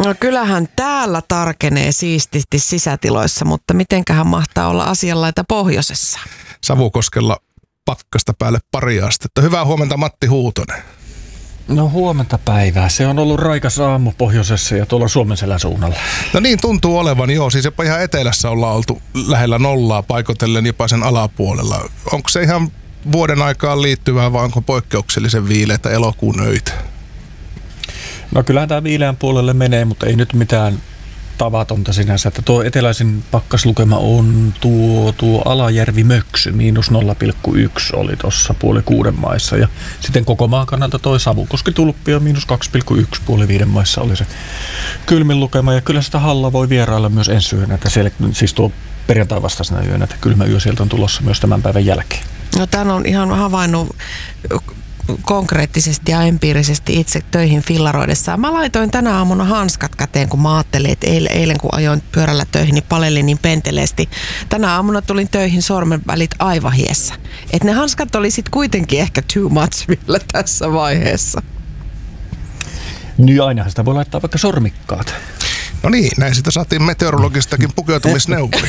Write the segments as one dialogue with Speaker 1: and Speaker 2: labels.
Speaker 1: No kyllähän täällä tarkenee siististi sisätiloissa, mutta mitenköhän mahtaa olla asianlaita pohjoisessa?
Speaker 2: Savukoskella pakkasta päälle pari astetta. Hyvää huomenta, Matti Huutonen.
Speaker 3: No huomenta päivää. Se on ollut raikas aamu pohjoisessa ja tuolla Suomenselän suunnalla.
Speaker 2: No niin tuntuu olevan, joo. Siis jopa ihan etelässä ollaan oltu lähellä nollaa paikotellen jopa sen alapuolella. Onko se ihan vuoden aikaan liittyvää vai onko poikkeuksellisen viileitä elokuun öitä?
Speaker 3: No kyllähän tämä viileän puolelle menee, mutta ei nyt mitään tavatonta sinänsä. Että tuo eteläisin pakkaslukema on tuo Alajärvi-Möksy, -0,1 oli tuossa 5:30 maissa. Ja sitten koko maan kannalta toi Savukoski-Tulppio -2,1 5:30 maissa oli se kylmin lukema. Ja kyllä sitä Halla voi vierailla myös ensi yönä, että siellä, siis tuo perjantai vastaisena yönä, että kylmä yö sieltä on tulossa myös tämän päivän jälkeen.
Speaker 1: No tämän on ihan havainnut konkreettisesti ja empiirisesti itse töihin fillaroidessaan. Mä laitoin tänä aamuna hanskat käteen, kun mä ajattelin, että eilen kun ajoin pyörällä töihin, niin palelin niin penteleesti. Tänä aamuna tulin töihin sormenvälit aivan hiessä. Että ne hanskat oli sit kuitenkin ehkä too much vielä tässä vaiheessa.
Speaker 3: Niin ainahan sitä voi laittaa vaikka sormikkaat.
Speaker 2: No niin, näin sitä saatiin meteorologistakin pukeutumisneuvoja.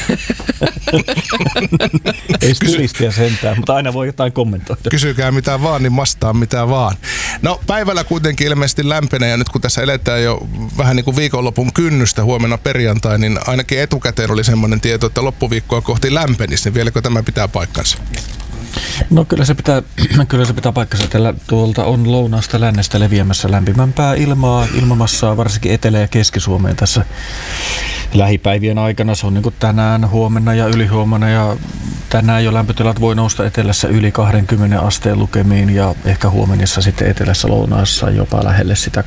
Speaker 3: Ei stilistiä sentään, mutta aina voi jotain kommentoida.
Speaker 2: Kysykää mitä vaan, niin vastaan mitä vaan. No päivällä kuitenkin ilmeisesti lämpenee ja nyt kun tässä eletään jo vähän niin kuin viikonlopun kynnystä huomenna perjantai, niin ainakin etukäteen oli semmoinen tieto, että loppuviikkoa kohti lämpenisi, niin vieläkö tämä pitää paikkansa?
Speaker 3: No kyllä se pitää paikkansa. Tuolta on lounaasta lännestä leviämässä lämpimämpää ilmamassaa, varsinkin Etelä- ja Keski-Suomeen tässä lähipäivien aikana. Se on niin kuin tänään, huomenna ja ylihuomenna ja tänään jo lämpötilat voi nousta etelässä yli 20 asteen lukemiin ja ehkä huomenissa sitten etelässä lounaassa jopa lähelle sitä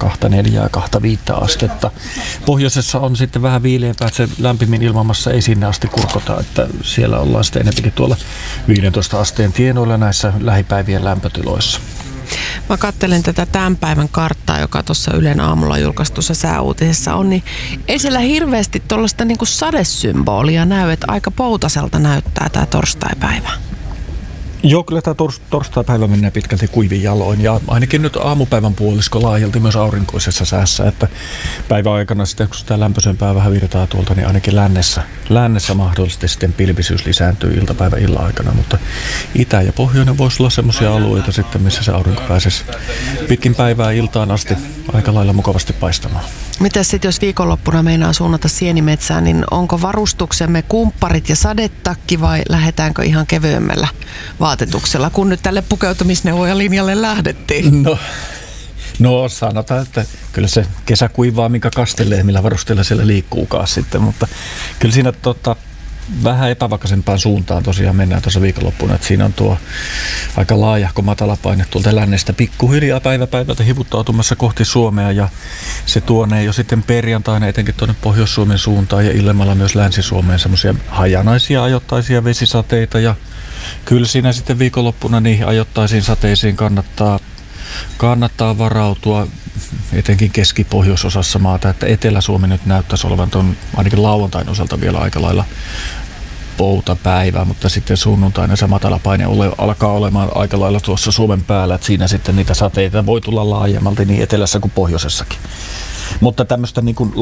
Speaker 3: 24-25 astetta. Pohjoisessa on sitten vähän viileämpää, että se lämpimin ilmamassa ei sinne asti kurkota, että siellä ollaan sitten enemmänkin tuolla 15 asteen tienoilla näissä lähipäivien lämpötiloissa.
Speaker 1: Mä katselen tätä tämän päivän karttaa, joka tuossa Ylen aamulla julkaistussa sääuutisessa on, niin ei siellä hirveästi tuollaista niinku sadesymbolia näy, että aika poutaselta näyttää tämä torstaipäivä.
Speaker 3: Joo, kyllä tämä torstaipäivä menee pitkälti kuivin jaloin ja ainakin nyt aamupäivän puolisko laajalti myös aurinkoisessa säässä, että päivän aikana sitten kun sitä lämpöisempää vähän virtaa tuolta, niin ainakin lännessä mahdollisesti sitten pilvisyys lisääntyy illan aikana, mutta itä ja pohjoinen voisi olla semmoisia alueita sitten, missä se aurinko pääsisi pitkin päivää iltaan asti aika lailla mukavasti paistamaan.
Speaker 1: Mitäs sitten jos viikonloppuna meinaa suunnata sienimetsään, niin onko varustuksemme kumpparit ja sadetakki vai lähdetäänkö ihan kevyemmällä vaatetuksella, kun nyt tälle pukeutumisneuvoja linjalle lähdettiin?
Speaker 3: No sanotaan, että kyllä se kesä kuivaa, minkä kastelee, millä varusteella siellä liikkuukaan sitten, mutta kyllä siinä vähän epävakaisempaan suuntaan tosiaan mennään tuossa viikonloppuna, että siinä on tuo aika laajahko matalapaine tuolta lännestä pikkuhiljaa päivältä hivuttautumassa kohti Suomea ja se tuonee jo sitten perjantaina etenkin tuonne Pohjois-Suomen suuntaan ja illemmalla myös Länsi-Suomeen semmoisia hajanaisia ajoittaisia vesisateita ja kyllä siinä sitten viikonloppuna niihin ajoittaisiin sateisiin kannattaa varautua etenkin keski-pohjoisosassa maata, että Etelä-Suomi nyt näyttäisi olevan tuon ainakin lauantain osalta vielä aika lailla poutapäivä, mutta sitten sunnuntaina se matalapaine alkaa olemaan aika lailla tuossa Suomen päällä, että siinä sitten niitä sateita voi tulla laajemmalti niin etelässä kuin pohjoisessakin. Mutta tämmöistä niin kuin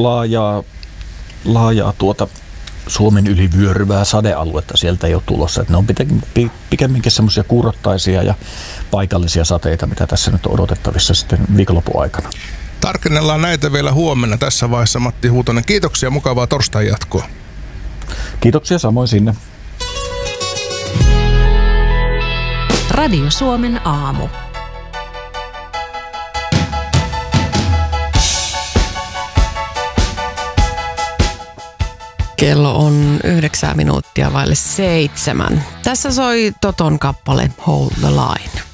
Speaker 3: laajaa Suomen yli vyöryvää sadealuetta sieltä ei ole tulossa. Että ne on pikemminkin semmoisia kuurottaisia ja paikallisia sateita, mitä tässä nyt on odotettavissa sitten viikonlopun aikana.
Speaker 2: Tarkennellaan näitä vielä huomenna tässä vaiheessa. Matti Huutonen, kiitoksia, mukavaa torstain jatkoa.
Speaker 3: Kiitoksia samoin sinne.
Speaker 4: Radio Suomen aamu.
Speaker 1: Kello on 9 minuuttia vaille 7. Tässä soi Toton kappale Hold the Line.